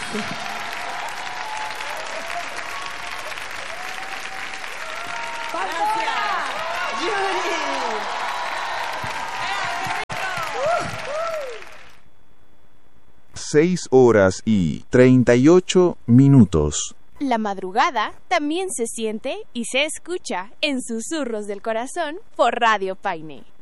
Seis horas y 38 minutos. La madrugada también se siente y se escucha en Susurros del Corazón por Radio Paine.